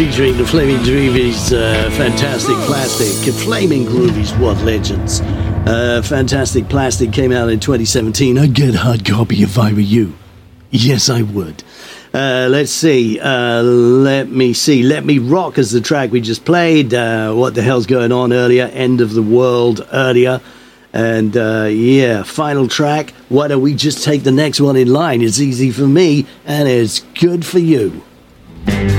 featuring the Flaming Groovies, Fantastic Plastic. Flaming Groovies, what legends. Fantastic Plastic came out in 2017. I'd get a hard copy if I were you. Yes, I would. Let's see. Let me see. Let Me Rock is the track we just played. What the hell's going on earlier? End of the World earlier. And yeah, final track. Why don't we just take the next one in line? It's easy for me and it's good for you.